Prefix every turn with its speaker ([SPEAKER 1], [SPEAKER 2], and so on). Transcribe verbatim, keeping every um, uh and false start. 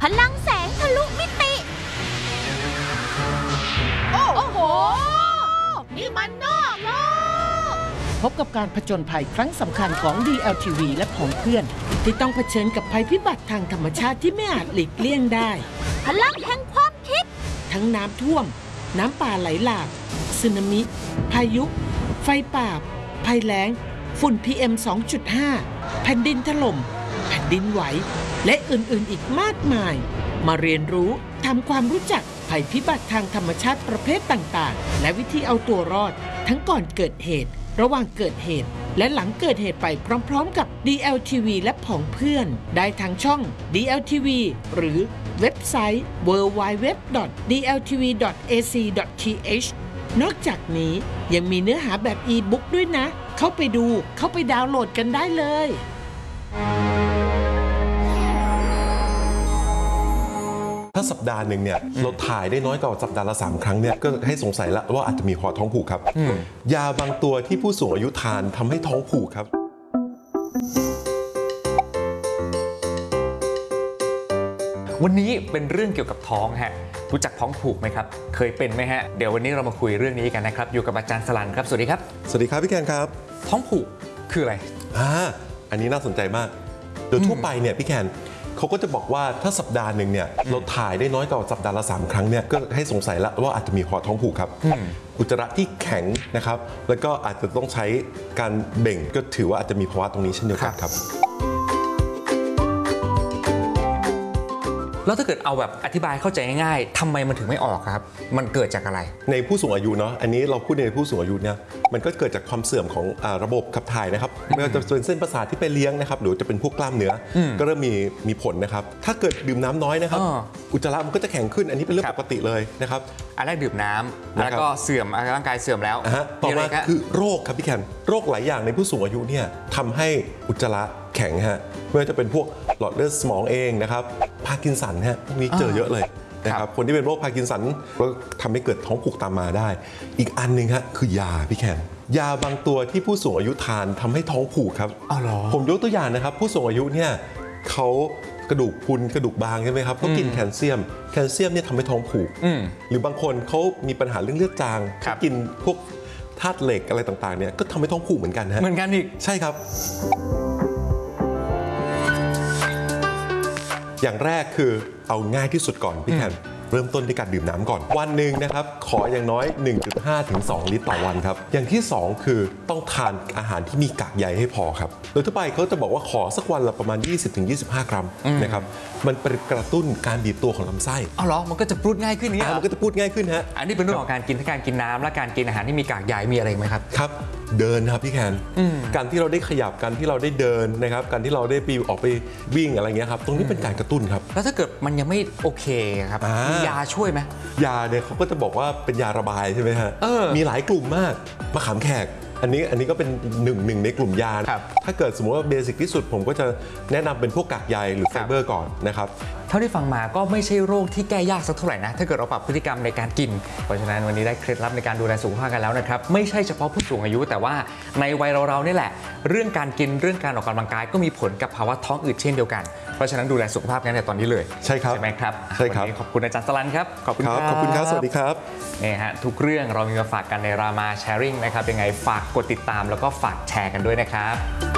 [SPEAKER 1] พลังแสงทะลุมิติโอ้โหนี่มันนอกโลก
[SPEAKER 2] พบกับการผจญภัยครั้งสำคัญของ ดี แอล ที วี และผองเพื่อนที่ต้องเผชิญกับภัยพิบัติทางธรรมชาติที่ไม่อาจหลีกเลี่ยงได้
[SPEAKER 1] พลังแห่งความคิด
[SPEAKER 2] ทั้งน้ำท่วมน้ำป่าไหลหลากสึนามิพายุไฟป่าภัยแล้งฝุ่น พี เอ็ม สองจุดห้า แผ่นดินถล่มแผ่นดินไหวและอื่นๆอีกมากมายมาเรียนรู้ทำความรู้จักภัยพิบัติทางธรรมชาติประเภทต่างๆและวิธีเอาตัวรอดทั้งก่อนเกิดเหตุระหว่างเกิดเหตุและหลังเกิดเหตุไปพร้อมๆกับ ดี แอล ที วี และผองเพื่อนได้ทางช่อง ดี แอล ที วี หรือเว็บไซต์ ดับเบิลยู ดับเบิลยู ดับเบิลยู ดอท ดี แอล ที วี ดอท เอ ซี ดอท ที เอช นอกจากนี้ยังมีเนื้อหาแบบอีบุ๊กด้วยนะเข้าไปดูเข้าไปดาวน์โหลดกันได้เลย
[SPEAKER 3] ถ้าสัปดาห์หนึ่งเนี่ยเราถ่ายได้น้อยกว่าสัปดาห์ละสามครั้งเนี่ยก็ให้สงสัยแล้วว่าอาจจะมีภาวะท้องผูกครับยาบางตัวที่ผู้สูงอายุทานทำให้ท้องผูกครับ
[SPEAKER 4] วันนี้เป็นเรื่องเกี่ยวกับท้องฮะรู้จักท้องผูกไหมครับเคยเป็นไหมฮะเดี๋ยววันนี้เรามาคุยเรื่องนี้กันนะครับอยู่กับอาจารย์สลันครับสวัสดีครับ
[SPEAKER 3] สวัสดีครับพี่แกนครับ
[SPEAKER 4] ท้องผูกคืออะไร
[SPEAKER 3] อ่าอันนี้น่าสนใจมากโดยทั่วไปเนี่ยพี่แกนเขาก็จะบอกว่าถ้าสัปดาห์หนึ่งเนี่ยเราถ่ายได้น้อยกว่าสัปดาห์ละสามครั้งเนี่ยก็ให้สงสัยแล้วว่าอาจจะมีภาวะท้องผูกครับอุจจาระที่แข็งนะครับแล้วก็อาจจะต้องใช้การเบ่งก็ถือว่าอาจจะมีภาวะตรงนี้เช่นเดียวกันครับ
[SPEAKER 4] แล้วถ้าเกิดเอาแบบอธิบายเข้าใจง่ายๆทำไมมันถึงไม่ออกครับมันเกิดจากอะไร
[SPEAKER 3] ในผู้สูงอายุเนาะอันนี้เราพูดในผู้สูงอายุเนี่ยมันก็เกิดจากความเสื่อมของระบบขับถ่ายนะครับไม่ว่าจะเป็นเส้นประสาทที่ไปเลี้ยงนะครับหรือจะเป็นพวกกล้ามเนื้อก็เริ่มมีมีผลนะครับถ้าเกิดดื่มน้ำน้อยนะครับอุจจาระมันก็จะแข็งขึ้นอันนี้เป็นเรื่องปกติเลยนะครับ
[SPEAKER 4] อันแรกดื่มน้ำแล้วก็เสื่อมร่างกายเสื่อมแล้ว
[SPEAKER 3] ต่อมาคือโรคครับพี่แคนโรคหลายอย่างในผู้สูงอายุเนี่ยทำให้อุจจาระแข็งฮะไม่ว่าจะเป็นพวกหลอดเลือดสมองเองนะครับพาร์กินสันฮะพวกนี้เจอเยอะเลยนะครับคนที่เป็นโรคพาร์กินสันก็ทำให้เกิดท้องผูกตามมาได้อีกอันหนึ่งฮะคือยาพี่แคนยาบางตัวที่ผู้สูงอายุทานทำให้ท้องผูกครับอ๋อเหรอผมยกตัวอย่างนะครับผู้สูงอายุเนี่ยเขากระดูกพรุนกระดูกบางใช่ไหมครับเขากินแคลเซียมแคลเซียมเนี่ยทำให้ท้องผูกหรือบางคนเขามีปัญหาเรื่องเลือดจางกินพวกธาตุเหล็กอะไรต่างๆเนี่ยก็ทำให้ท้องผูกเหมือนกันฮะ
[SPEAKER 4] เหมือนกันอีก
[SPEAKER 3] ใช่ครับอย่างแรกคือเอาง่ายที่สุดก่อนพี่แคนเริ่มต้นด้วยการดื่มน้ำก่อนวันหนึ่งนะครับขออย่างน้อย หนึ่งจุดห้า ถึง สอง ลิตรต่อวันครับอย่างที่สองคือต้องทานอาหารที่มีกากใยให้พอครับโดยทั่วไปเขาจะบอกว่าขอสักวันละประมาณ ยี่สิบถึงยี่สิบห้า กรัมนะครับมันเป็นกระตุ้นการบีบตัวของลำไส้
[SPEAKER 4] อ๋อเหรอมันก็จะพูดง่ายขึ้นนี่
[SPEAKER 3] มันก็จะพูดง่ายขึ้นฮะ
[SPEAKER 4] อันนี้เป็นเรื่องของการกินทั้งการกินน้ำและการกินอาหารที่มีกากใยมีอะไรไหมครับ
[SPEAKER 3] ครับเดินครับพี่แคนการที่เราได้ขยับการที่เราได้เดินนะครับการที่เราได้ไปออกไปวิ่งอะไรเงี้ยครับตรงนี้เป็นการกระตุ้นครับ
[SPEAKER 4] แล้วถ้าเกิดมันยังไม่โอเคครับมียาช่วยไหม
[SPEAKER 3] ยาเนี่ยเขาก็จะบอกว่าเป็นยาระบายใช่ไหมฮะมีหลายกลุ่มมากมะขามแขกอันนี้อันนี้ก็เป็นหนึ่งหนึ่งในกลุ่มยาถ้าเกิดสมมติว่าเบสิกที่สุดผมก็จะแนะนำเป็นพวกกากใยหรือไฟเบอร์ก่อนนะครับ
[SPEAKER 4] เท่าที่ฟังมาก็ไม่ใช่โรคที่แก้ยากสักเท่าไหร่นะถ้าเกิดเราปรับพฤติกรรมในการกินเพราะฉะนั้นวันนี้ได้เคล็ดลับในการดูแลสุขภาพกันแล้วนะครับไม่ใช่เฉพาะผู้สูงอายุแต่ว่าในวัยเราๆนี่แหละเรื่องการกินเรื่องการออกกำลังกายก็มีผลกับภาวะท้องอืดเช่นเดียวกันเพราะฉะนั้นดูแลสุขภาพกันในตอนนี้เลย
[SPEAKER 3] ใช่ครับ
[SPEAKER 4] ใช่ไหมครับ
[SPEAKER 3] ใช่ครับ
[SPEAKER 4] ขอบคุณอาจารย์สลันครับ
[SPEAKER 3] ขอบคุณครับขอบคุณครับสวัสดีครับ
[SPEAKER 4] นี่ฮะทุกเรื่องเรามีมาฝากกันในรามาแชร์ริ่งนะครับยังไงฝากกดติดตามแล้วก็ฝากแชร์กันด้วยนะครับ